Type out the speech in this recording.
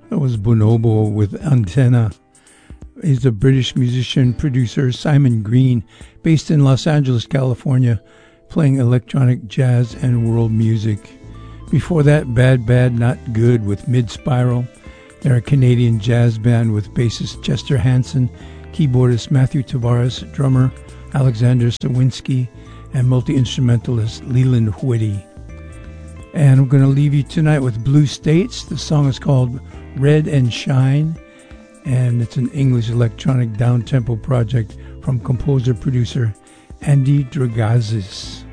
That was Bonobo with Antenna. He's a British musician, producer, Simon Green, based in Los Angeles, California, playing electronic jazz and world music. Before that, Bad Bad Not Good with Mid-Spiral. They're a Canadian jazz band with bassist Chester Hansen, keyboardist Matthew Tavares, drummer Alexander Sawinski, and multi-instrumentalist Leland Whitty. And I'm going to leave you tonight with Blue States. The song is called Red and Shine, and it's an English electronic down-tempo project from composer-producer Andy Dragazis.